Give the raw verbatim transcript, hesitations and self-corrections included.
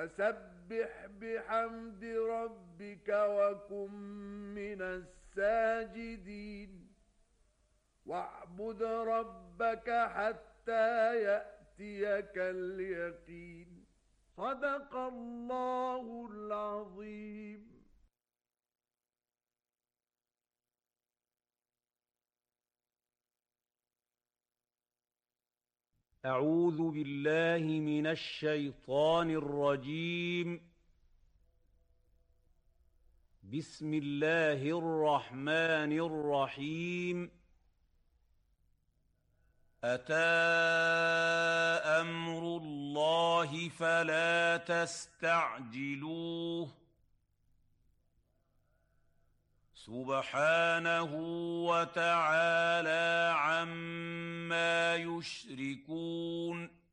فسبح بحمد ربك وكن من الساجدين واعبد ربك حتى يأتيك اليقين. صدق الله العظيم. أعوذ بالله من الشيطان الرجيم. بسم الله الرحمن الرحيم. أتى أمر الله فلا تستعجلوه سبحانه وتعالى عما يشركون.